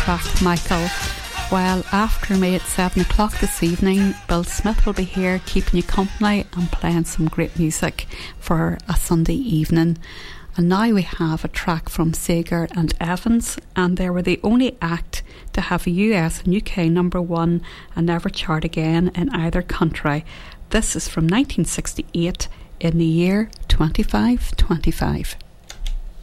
track, Michael. Well, after me at 7 o'clock this evening, Bill Smith will be here keeping you company and playing some great music for a Sunday evening. And now we have a track from Seeger and Evans, and they were the only act to have a US and UK number one and never chart again in either country. This is from 1968 in the year 2525.